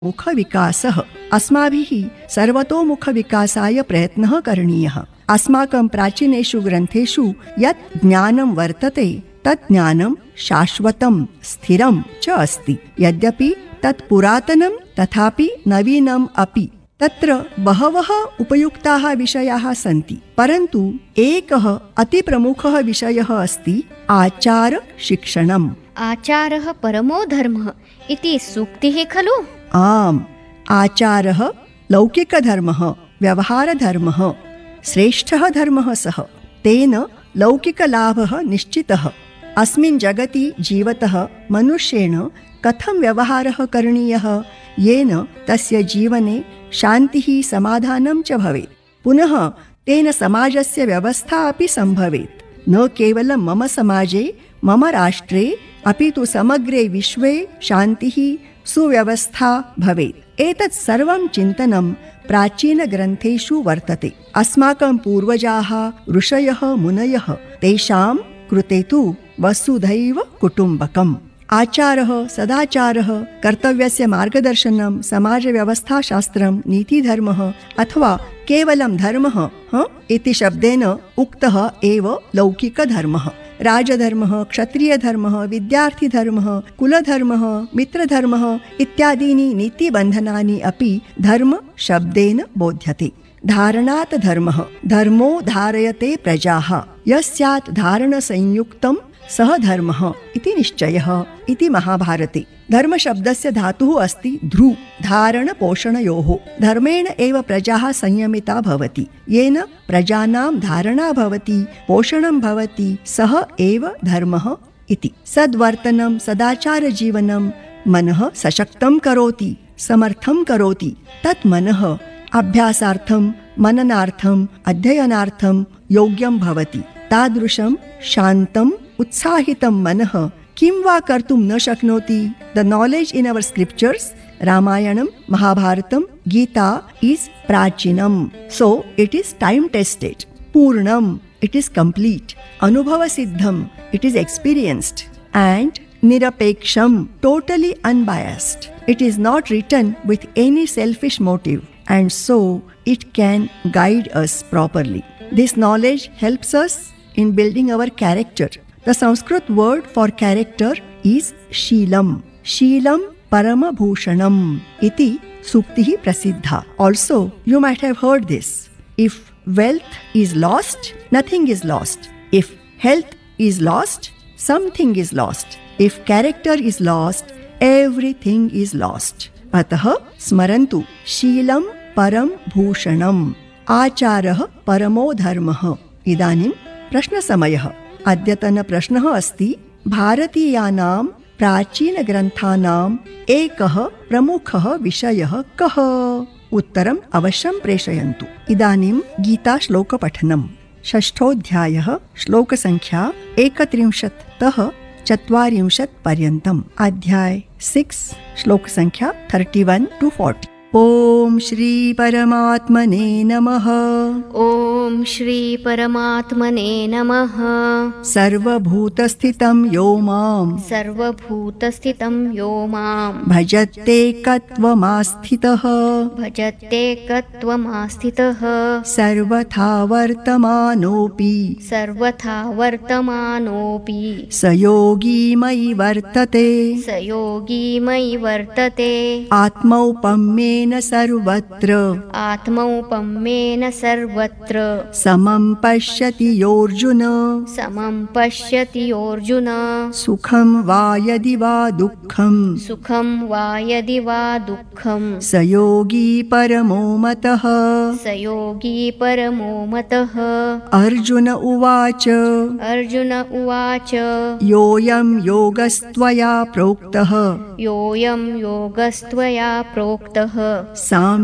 मुखविकासः अस्माभिः सर्वतोमुखविकासाय प्रयत्नः करणीयः। अस्माकं प्राचीनेषु ग्रन्थेषु यत् ज्ञानं वर्तते तत् ज्ञानं शाश्वतं स्थिरं च अस्ति। यद्यपि तत् पुरातनं तथापि नवीनम् अपि। तत्र बहवः उपयुक्ताः विषयाः सन्ति, परन्तु एकः अतिप्रमुखः विषयः अस्ति आचारशिक्षणम्। आचारः परमो धर्मः इति सूक्तिः खलु? आम्, आचारः लौकिकधर्मः, व्यवहारधर्मः, श्रेष्ठः धर्मः सः। तेन लौकिकलाभः निश्चितः। अस्मिन् जगति जीवतः मनुष्येण कथं व्यवहारः करणीयः येन तस्य जीवने शान्तिः समाधानं च भवेत्। पुनः तेन समाजस्य व्यवस्था अपि सम्भवेत्। न केवलं मम समाजे, मम राष्ट्रे, अपि तु समग्रे विश्वे शान्तिः सुव्यवस्था भवेत्। एतत् सर्वं चिन्तनं प्राचीनग्रन्थेषु वर्तते। अस्माकं पूर्वजाः ऋषयः मुनयः तेषां कृते तु वसुधैव कुटुम्बकम्। आचारः, सदाचारः, कर्तव्यस्य मार्गदर्शनं, समाजव्यवस्थाशास्त्रं, नीतिधर्मः अथवा केवलं धर्मः इति शब्देन उक्तः एव लौकिकधर्मः। राजधर्मः, क्षत्रियधर्मः, विद्यार्थिधर्मः, कुलधर्मः, मित्रधर्मः इत्यादीनि नीतिबन्धनानि अपि धर्म शब्देन बोध्यते। धारणात् धर्मः, धर्मो धारयते प्रजाः, यस्यात् धारणसंयुक्तं सः धर्मः इति निश्चयः इति महाभारते। धर्मशब्दस्य धातुः अस्ति ध्रु, धारणपोषणयोः। धर्मेण एव प्रजाः संयमिता भवति। येन प्रजानां धारणा भवति, पोषणं भवति, सः एव धर्मः इति। सद्वर्तनं, सदाचारजीवनं मनः सशक्तं करोति, समर्थं करोति। तत् मनः अभ्यासार्थं, मननार्थं, अध्ययनार्थं योग्यं भवति। तादृशं शान्तम् उत्साहितं मनः किं वा कर्तुं न शक्नोति। The knowledge in our scriptures, रामायणं, महाभारतं, गीता is प्राचीनम, so it is time tested. Purnam, it is complete. अनुभव सिद्धम, it is experienced. And निरपेक्षम, totally unbiased. It is not written with any selfish motive, and so it can guide us properly. This knowledge helps us in building our character. The Sanskrit word for character is Sheelam. Sheelam Paramabhushanam iti suktih prasiddha. Also, you might have heard this. If wealth is lost, nothing is lost. If health is lost, something is lost. If character is lost, everything is lost. अतः स्मरन्तु, शीलं परं भूषणम्, आचारः परमो धर्मः। इदानीं प्रश्नसमयः। अद्यतनप्रश्नः अस्ति, भारतीयानां प्राचीनग्रन्थानाम् एकः प्रमुखः विषयः कः? उत्तरम् अवश्यं प्रेषयन्तु। इदानीं गीताश्लोकपठनम्। षष्ठोऽध्यायः, श्लोकसङ्ख्या 31 तः 40 पर्यन्तम्। अध्याय 6, श्लोकसङ्ख्या 31 to 40। ॐ श्री परमात्मने नमः। ॐ श्री परमात्मने नमः। सर्वभूतस्थितं यो मां, सर्वभूतस्थितं यो मां भजत्येकत्वमास्थितः, भजत्येकत्वमास्थितः, सर्वथा वर्तमानोऽपि, सर्वथा वर्तमानोऽपि, स योगी मयि वर्तते, स योगी मयि वर्तते। आत्मौपम्येन सर्वत्र, आत्मौपम्येन सर्वत्र, समं पश्यति योऽर्जुन, समं पश्यति योऽर्जुन। सुखं वा यदि वा दुःखं, सुखं वा यदि वा दुःखं, स योगी परमो मतः। स योगी परमो मतः। अर्जुन उवाच, अर्जुन उवाच, योऽयं योगस्त्वया प्रोक्तः, योऽयं योगस्त्वया प्रोक्तः, साम्